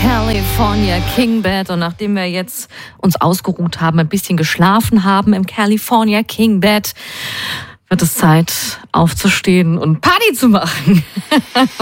California King Bed. Und nachdem wir jetzt uns ausgeruht haben, ein bisschen geschlafen haben im California King Bed, wird es Zeit aufzustehen und Party zu machen.